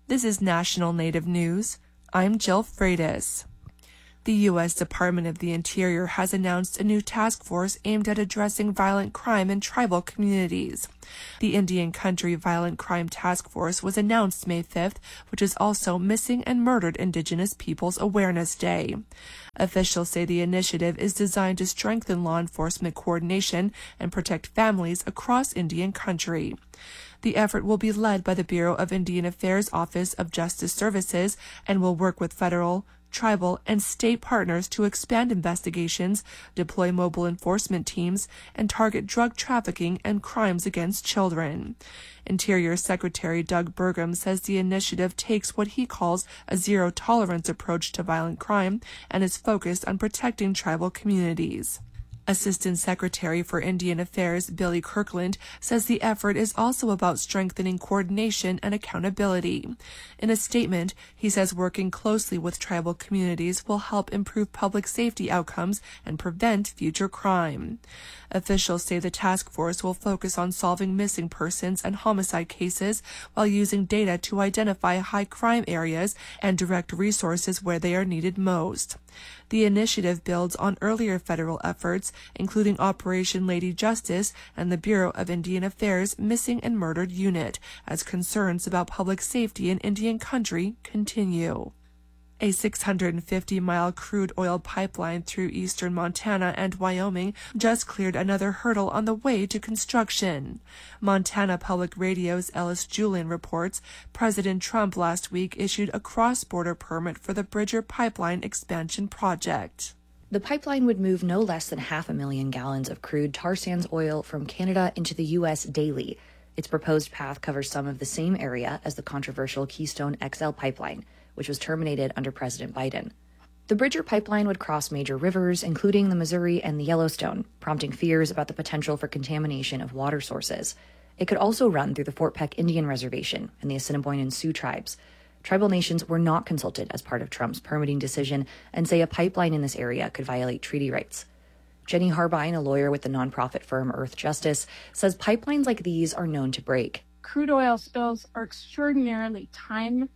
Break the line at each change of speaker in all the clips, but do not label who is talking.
This is National Native News. I'm Jill Freitas. The U.S. Department of the Interior has announced a new task force aimed at addressing violent crime in tribal communities. The Indian Country Violent Crime Task Force was announced May 5th, which is also Missing and Murdered Indigenous Peoples Awareness Day. Officials say the initiative is designed to strengthen law enforcement coordination and protect families across Indian Country. The effort will be led by the Bureau of Indian Affairs Office of Justice Services and will work with federal, tribal, and state partners to expand investigations, deploy mobile enforcement teams, and target drug trafficking and crimes against children. Interior Secretary Doug Burgum says the initiative takes what he calls a zero-tolerance approach to violent crime and is focused on protecting tribal communities. Assistant Secretary for Indian Affairs Billy Kirkland says the effort is also about strengthening coordination and accountability. In a statement, he says working closely with tribal communities will help improve public safety outcomes and prevent future crime. Officials say the task force will focus on solving missing persons and homicide cases while using data to identify high crime areas and direct resources where they are needed most. The initiative builds on earlier federal efforts, including Operation Lady Justice and the Bureau of Indian Affairs Missing and Murdered Unit, as concerns about public safety in Indian Country continue. A 650-mile crude oil pipeline through eastern Montana and Wyoming just cleared another hurdle on the way to construction. Montana Public Radio's Ellis Julien reports President Trump last week issued a cross-border permit for the Bridger Pipeline expansion project.
The pipeline would move no less than 500,000 gallons of crude tar sands oil from Canada into the U.S. daily. Its proposed path covers some of the same area as the controversial Keystone XL pipeline, which was terminated under President Biden. The Bridger pipeline would cross major rivers, including the Missouri and the Yellowstone, prompting fears about the potential for contamination of water sources. It could also run through the Fort Peck Indian Reservation and the Assiniboine Sioux tribes. Tribal nations were not consulted as part of Trump's permitting decision and say a pipeline in this area could violate treaty rights. Jenny Harbine, a lawyer with the nonprofit firm Earth Justice, says pipelines like these are known to break.
Crude oil spills are extraordinarily time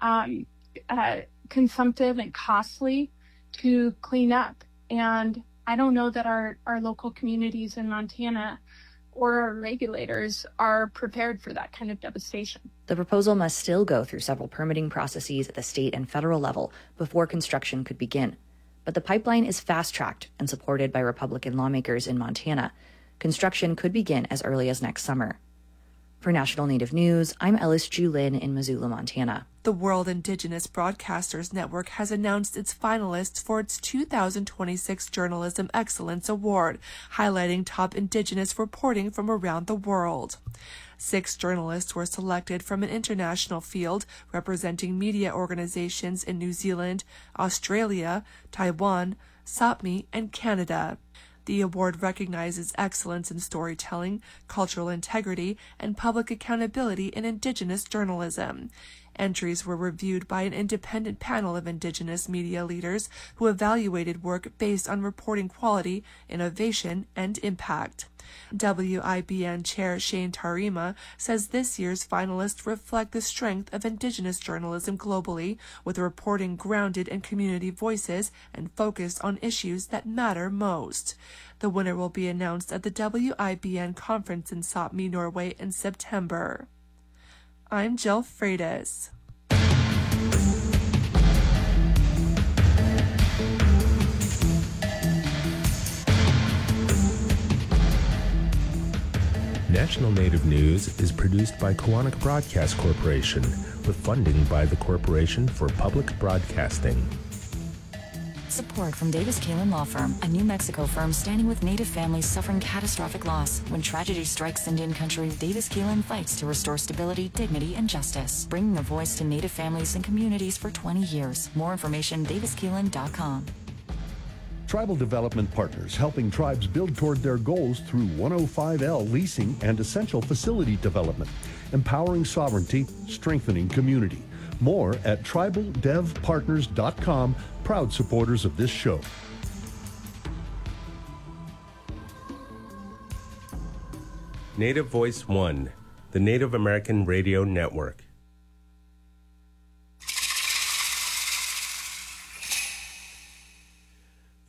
consumptive and costly to clean up. And I don't know that our local communities in Montana or our regulators are prepared for that kind of devastation.
The proposal must still go through several permitting processes at the state and federal level before construction could begin. But the pipeline is fast-tracked and supported by Republican lawmakers in Montana. Construction could begin as early as next summer. For National Native News, I'm Ellis Julien in Missoula, Montana.
The World Indigenous Broadcasters Network has announced its finalists for its 2026 Journalism Excellence Award, highlighting top Indigenous reporting from around the world. 6 journalists were selected from an international field representing media organizations in New Zealand, Australia, Taiwan, Sapmi, and Canada. The award recognizes excellence in storytelling, cultural integrity, and public accountability in Indigenous journalism. Entries were reviewed by an independent panel of Indigenous media leaders who evaluated work based on reporting quality, innovation, and impact. WIBN Chair Shane Tarima says this year's finalists reflect the strength of Indigenous journalism globally, with reporting grounded in community voices and focused on issues that matter most. The winner will be announced at the WIBN conference in Sapmi, Norway in September. I'm Jill Freitas.
National Native News is produced by Koahnic Broadcast Corporation with funding by the Corporation for Public Broadcasting.
Support from Davis Kalin Law Firm, a New Mexico firm standing with Native families suffering catastrophic loss. When tragedy strikes Indian country, Davis Kalin fights to restore stability, dignity, and justice, bringing a voice to Native families and communities for 20 years. More information, daviskalin.com.
Tribal Development Partners, helping tribes build toward their goals through 105L leasing and essential facility development, empowering sovereignty, strengthening community. More at tribaldevpartners.com, proud supporters of this show.
Native Voice One, the Native American Radio Network.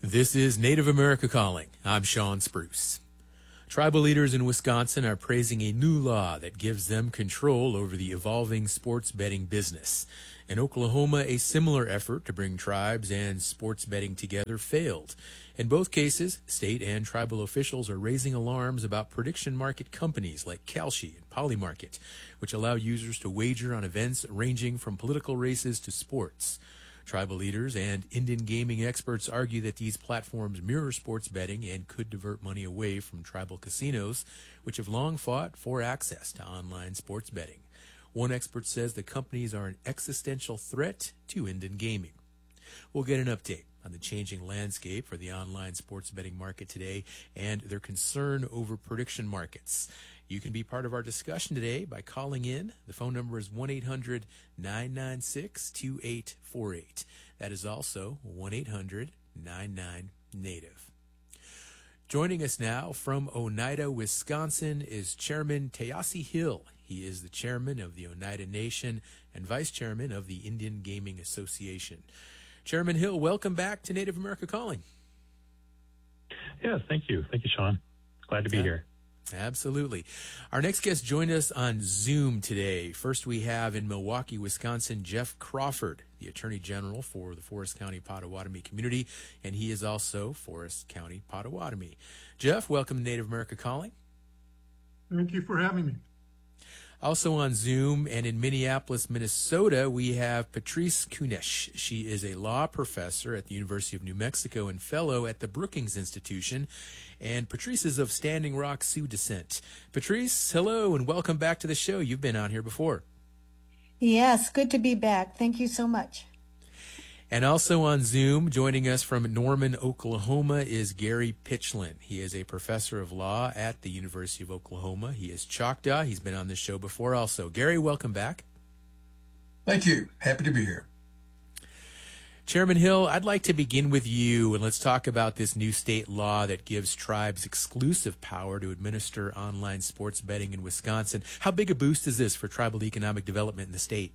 This is Native America Calling. I'm Sean Spruce. Tribal leaders in Wisconsin are praising a new law that gives them control over the evolving sports betting business. In Oklahoma, a similar effort to bring tribes and sports betting together failed. In both cases, state and tribal officials are raising alarms about prediction market companies like Kalshi and Polymarket, which allow users to wager on events ranging from political races to sports. Tribal leaders and Indian gaming experts argue that these platforms mirror sports betting and could divert money away from tribal casinos, which have long fought for access to online sports betting. One expert says the companies are an existential threat to Indian gaming. We'll get an update on the changing landscape for the online sports betting market today and their concern over prediction markets. You can be part of our discussion today by calling in. The phone number is 1-800-996-2848. That is also 1-800-99-NATIVE. Joining us now from Oneida, Wisconsin is Chairman Tayosi Hill. He is the chairman of the Oneida Nation and vice chairman of the Indian Gaming Association. Chairman Hill, welcome back to Native America Calling.
Yeah, thank you. Thank you, Sean. Glad to be here.
Absolutely. Our next guest joined us on Zoom today. First, we have in Milwaukee, Wisconsin, Jeff Crawford, the Attorney General for the Forest County Potawatomi community, and he is also Forest County Potawatomi. Jeff, welcome to Native America Calling.
Thank you for having me.
Also on Zoom and in Minneapolis, Minnesota, we have Patrice Kunesh. She is a law professor at the University of New Mexico and fellow at the Brookings Institution. And Patrice is of Standing Rock Sioux descent. Patrice, hello and welcome back to the show. You've been on here before.
Yes, good to be back. Thank you so much.
And also on Zoom, joining us from Norman, Oklahoma, is Gary Pitchlin. He is a professor of law at the University of Oklahoma. He is Choctaw. He's been on this show before also. Gary, welcome back.
Thank you. Happy to be here.
Chairman Hill, I'd like to begin with you, and let's talk about this new state law that gives tribes exclusive power to administer online sports betting in Wisconsin. How big a boost is this for tribal economic development in the state?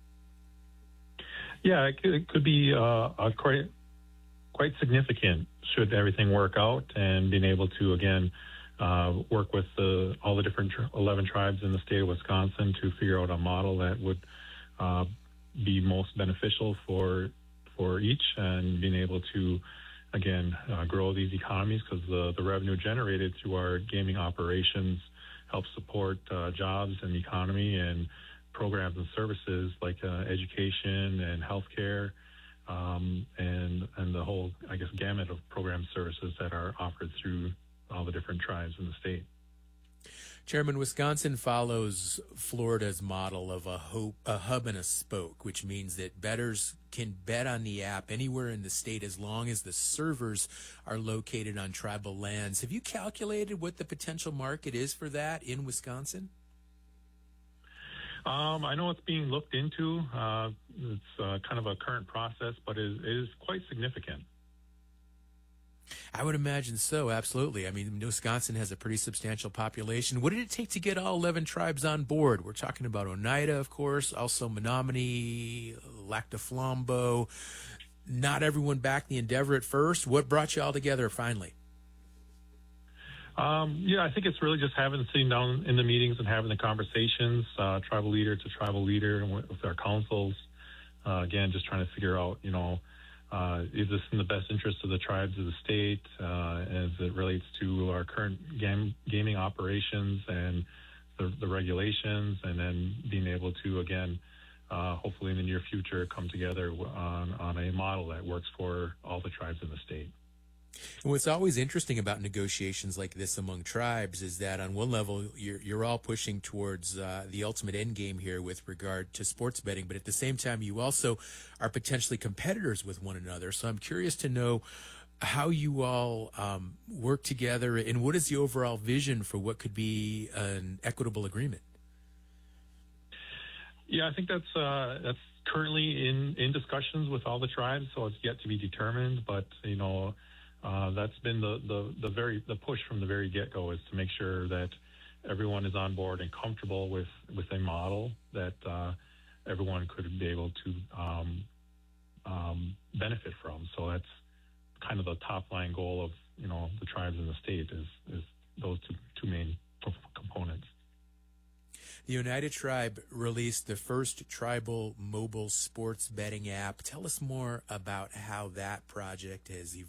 Yeah, it could be quite significant should everything work out, and being able to, again, work with all the different 11 tribes in the state of Wisconsin to figure out a model that would be most beneficial for each, and being able to, again, grow these economies, because the revenue generated through our gaming operations helps support jobs and the economy and programs and services like education and healthcare, and the whole, I guess, gamut of program services that are offered through all the different tribes in the state.
Chairman, Wisconsin follows Florida's model of a hub and a spoke, which means that bettors can bet on the app anywhere in the state as long as the servers are located on tribal lands. Have you calculated what the potential market is for that in Wisconsin?
I know it's being looked into. It's kind of a current process, but it is quite significant.
I would imagine so, absolutely. I mean, Wisconsin has a pretty substantial population. What did it take to get all 11 tribes on board? We're talking about Oneida, of course, also Menominee, Lac du Flambeau. Not everyone backed the endeavor at first. What brought you all together finally?
Yeah, I think it's really just sitting down in the meetings and having the conversations, tribal leader to tribal leader, and with our councils. Again, just trying to figure out, is this in the best interest of the tribes of the state as it relates to our current gaming operations and the regulations, and then being able to, again, hopefully in the near future, come together on a model that works for all the tribes in the state.
And what's always interesting about negotiations like this among tribes is that on one level, you're all pushing towards the ultimate end game here with regard to sports betting, but at the same time, you also are potentially competitors with one another. So I'm curious to know how you all work together, and what is the overall vision for what could be an equitable agreement?
Yeah, I think that's currently in discussions with all the tribes, so it's yet to be determined. But that's been the push from the very get-go, is to make sure that everyone is on board and comfortable with a model that everyone could be able to benefit from. So that's kind of the top line goal of, the tribes in the state is those two main components.
The United Tribe released the first tribal mobile sports betting app. Tell us more about how that project has evolved